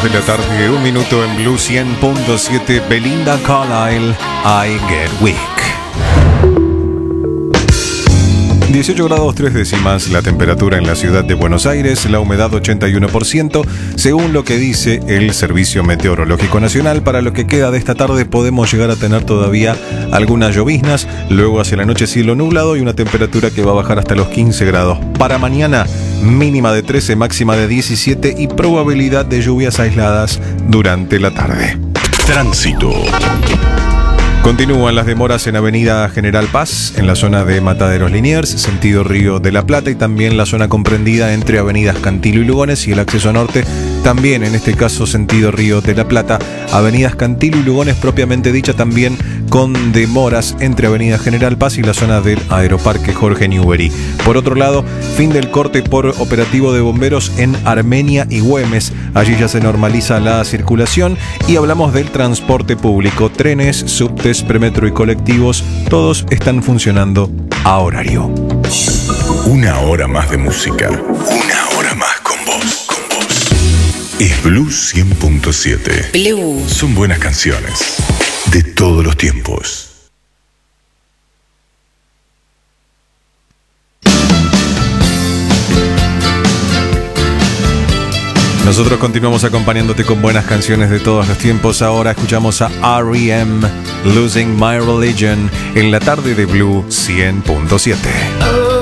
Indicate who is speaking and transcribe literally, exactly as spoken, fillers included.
Speaker 1: de la tarde, un minuto en Blue cien punto siete. Belinda Carlisle, I Get Weak. dieciocho grados tres décimas la temperatura en la ciudad de Buenos Aires, la humedad ochenta y uno por ciento, según lo que dice el Servicio Meteorológico Nacional. Para lo que queda de esta tarde podemos llegar a tener todavía algunas lloviznas, luego hacia la noche cielo nublado y una temperatura que va a bajar hasta los quince grados. Para mañana, mínima de trece, máxima de diecisiete y probabilidad de lluvias aisladas durante la tarde.
Speaker 2: Tránsito.
Speaker 1: Continúan las demoras en Avenida General Paz, en la zona de Mataderos Liniers, sentido Río de la Plata, y también la zona comprendida entre Avenidas Cantilo y Lugones y el acceso norte, también en este caso sentido Río de la Plata. Avenidas Cantilo y Lugones propiamente dicha, también con demoras entre Avenida General Paz y la zona del Aeroparque Jorge Newbery. Por otro lado, fin del corte por operativo de bomberos en Armenia y Güemes. Allí ya se normaliza la circulación y hablamos del transporte público. Trenes, subtes, premetro y colectivos, todos están funcionando a horario.
Speaker 2: Una hora más de música. Una hora más con vos. Con vos. Es Blue cien punto siete.
Speaker 3: Blue.
Speaker 2: Son buenas canciones de todos los tiempos.
Speaker 1: Nosotros continuamos acompañándote con buenas canciones de todos los tiempos. Ahora escuchamos a R E M, Losing My Religion, en la tarde de Blue cien punto siete.